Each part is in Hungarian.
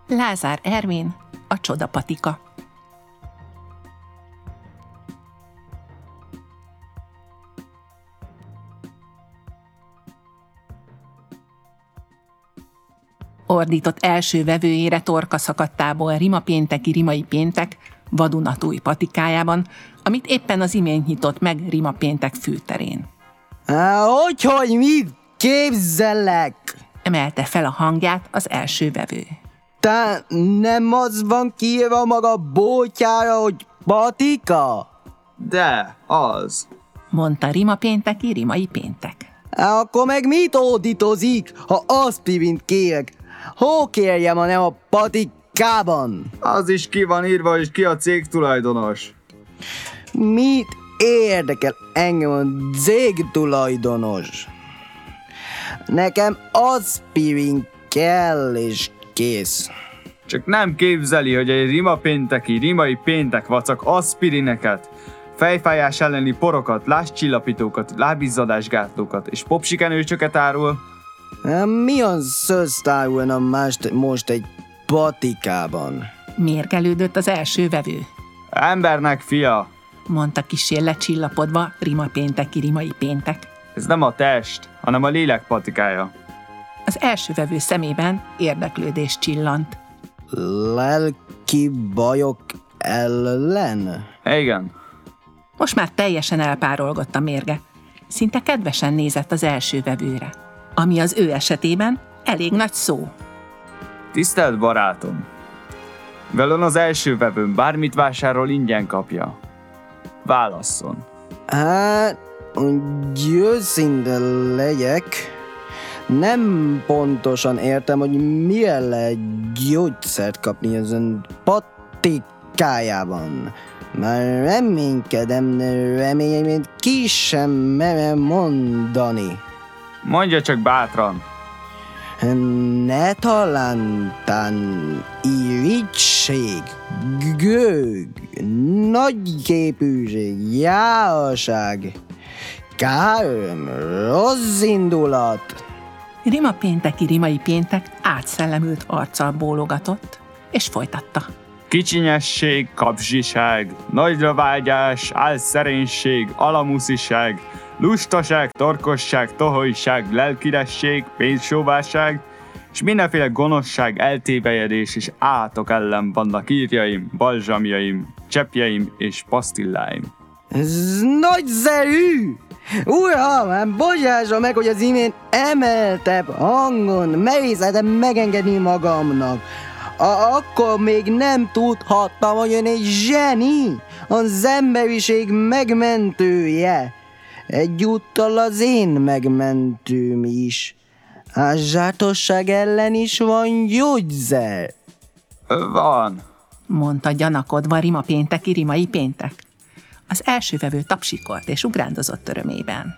Lázár Ervin, a csodapatika. Ordított első vevőjére torka szakadtából rimapénteki rimai péntek vadunatúj patikájában, amit éppen az imént nyitott meg rimapéntek fűterén. Hogy mit képzellek? Emelte fel a hangját az első vevő. Te nem az van kiírva maga bótyára, hogy patika? De, az. Mondta rimapénteki rimai péntek. Akkor meg mit ódítozik, ha aspirint kérek? Hol kérjem, ha nem a patikában? Az is ki van írva, és ki a cég tulajdonos. Mit érdekel engem a cég tulajdonos? Nekem aspirin kell, és kész. Csak nem képzeli, hogy egy rimai péntek vacak aspirineket, fejfájás elleni porokat, lázcsillapítókat, lábizzadásgátlókat és popsikenőcsöket árul? Mi az szöztárulna most egy patikában? Mérgelődött az első vevő. Embernek, fia! Mondta kissé lecsillapodva rimapénteki rimai péntek. Ez nem a test, hanem a lélek patikája. Az első vevő szemében érdeklődés csillant. Lelki bajok ellen? Igen. Most már teljesen elpárolgott a mérge. Szinte kedvesen nézett az első vevőre, ami az ő esetében elég nagy szó. Tisztelt barátom! Velem az első vevőm bármit vásárol, ingyen kapja. Válasszon. Hát, hogy őszinte legyek, nem pontosan értem, hogy mire lehet gyógyszert kapni ezen patikájában. Már reménykedem, reményeim ki sem merem mondani. Mondja csak bátran. Ne talántán irigység, gőg, nagyképűség, járaság, káröm, rossz indulat. Rimapénteki rimai péntek átszellemült arccal bólogatott, és folytatta. Kicsinyesség, kapzsiság, nagyra vágyás, álszerénység, alamusziság, lustaság, torkosság, toholyság, lelkiresség, pénzsóvárság, és mindenféle gonoszság, eltévejedés és átok ellen vannak írjaim, balzsamjaim, cseppjeim és pasztilláim. Ez nagyszerű! Uram, bocsásson meg, hogy az imént emeltebb hangon merészeltem megengedni magamnak. Akkor még nem tudhattam, hogy ön egy zseni, az emberiség megmentője. Egyúttal az én megmentőm is. A zsátosság ellen is van gyógyszer. Van. Mondta gyanakodva rimapénteki rimai péntek. Az első vevő tapsikolt és ugrándozott örömében.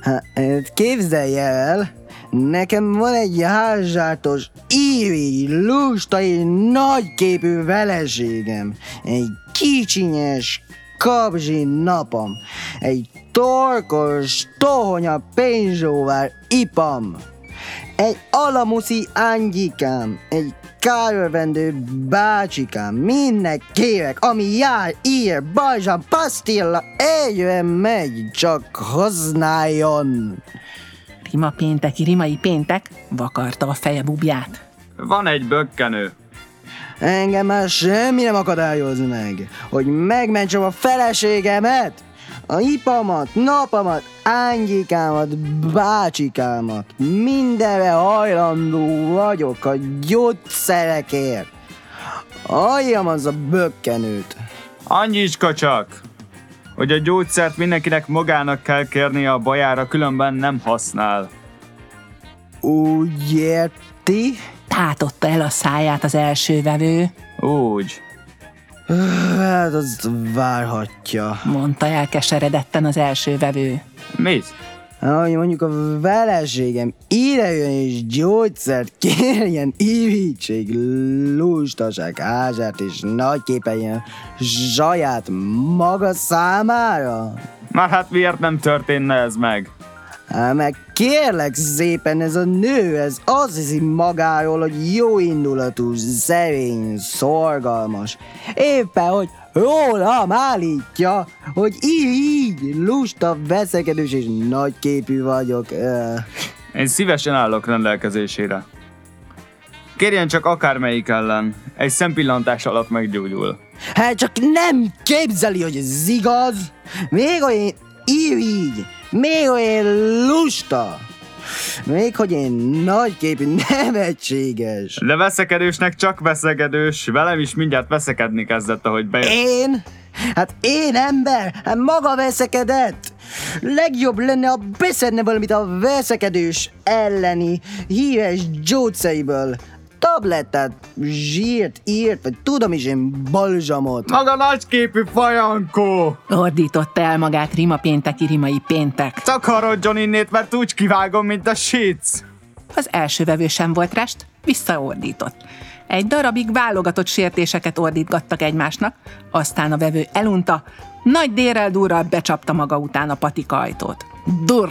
Képzelj el, nekem van egy házsátos, irigy, lusta és nagyképű feleségem. Egy kicsinyes, kabzsi napam. Egy torkos, tohonya pénzsóvár ipam. Egy alamuszi angyikám, egy kárövendő bácsikám, mindnek kérek, ami jár, ír, balzsam, pasztilla, éljen megy, csak használjon. Rimapénteki rimai péntek vakarta a feje bubját. Van egy bökkenő. Engem már semmi nem akadályoz meg, hogy megmentsem a feleségemet, a ipamat, napamat, ányikámat, bácsikámat. Mindenre hajlandó vagyok a gyógyszerekért. Halljam az a bökkenőt. Annyicska csak, hogy a gyógyszert mindenkinek magának kell kérnie a bajára, különben nem használ. Úgy érti? Tátotta el a száját az első vevő. Úgy. Hát azt várhatja. Mondta elkeseredetten az első vevő. Mit? Hogy mondjuk a feleségem ide jön és gyógyszert kérjen, irítség, lustaság, házát és nagyképpen ilyen zsaját maga számára? Már hát miért nem történne ez meg? Meg kérlek szépen, ez a nő, ez azt hiszi magáról, hogy jó indulatú, szerény, szorgalmas. Éppen, hogy rólam állítja, hogy így lusta, veszekedős és nagyképű vagyok. Én szívesen állok rendelkezésére. Kérjen csak akármelyik ellen, egy szempillantás alatt meggyógyul. Hát csak nem képzeli, hogy ez igaz. Még olyan így, még olyan lusta. Még hogy én nagyképű, nevetséges. De veszekedősnek csak veszekedős, velem is mindjárt veszekedni kezdett, ahogy bejött. Én? Hát én ember, hát maga veszekedett. Legjobb lenne, ha beszedne valamit a veszekedős elleni híres gyógyszeriből. Tablettát, zsírt, írt, vagy tudom is én balzsamot. Maga nagyképű fajankó! Ordította el magát Rima pénteki rimai péntek. Szakarodjon innét, mert úgy kivágom, mint a síc. Az első vevő sem volt rest, visszaordított. Egy darabig válogatott sértéseket ordítgattak egymásnak, aztán a vevő elunta, nagy dérrel durral becsapta maga után a patika ajtót. Durr!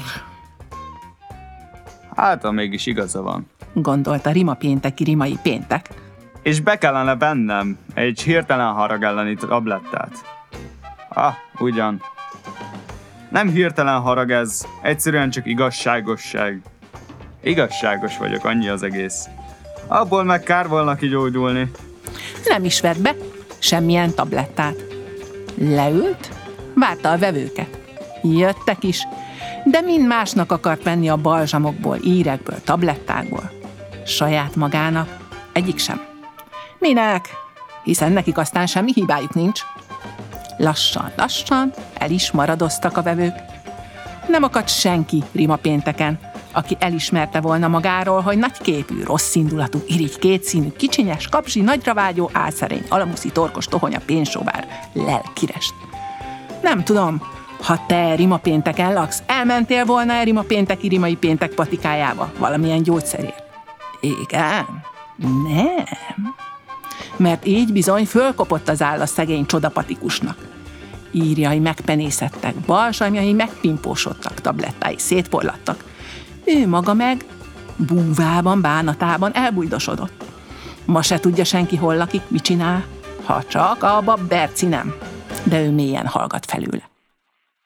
Hát, ha mégis igaza van. Gondolta Rima pénteki rimai péntek. És be kellene bennem egy hirtelen harag elleni tablettát. Ugyan. Nem hirtelen harag ez, egyszerűen csak igazságosság. Igazságos vagyok, annyi az egész. Abból meg kár volna kigyógyulni. Nem is vett be semmilyen tablettát. Leült, várta a vevőket. Jöttek is, de mind másnak akart venni a balzsamokból, írekből, tablettákból. Saját magának egyik sem. Minek? Hiszen nekik aztán semmi hibájuk nincs. Lassan el is maradoztak a vevők. Nem akadt senki Rima pénteken, aki elismerte volna magáról, hogy nagyképű, rosszindulatú, irigy, kétszínű, kicsinyes, kapzsi, nagyravágyó, álszerény, alamuszi, torkos, tohonya, pénzsóvár, lelkirest. Nem tudom, ha te Rima pénteken laksz, elmentél volna Rima pénteki rimai péntek patikájába valamilyen gyógyszerért? Igen? Nem. Mert így bizony fölkopott az áll a szegény csodapatikusnak. Írjai megpenészettek, balzsamjai megpimpósodtak, tablettái szétporlattak. Ő maga meg búvában, bánatában elbújdosodott. Ma se tudja senki, hol lakik, mit csinál, ha csak a bab Berci nem. De ő mélyen hallgat felőle.